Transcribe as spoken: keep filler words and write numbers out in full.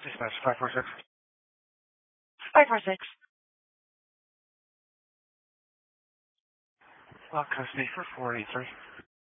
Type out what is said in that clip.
Dispatch five four six. five four six. Lock custody for four eight three.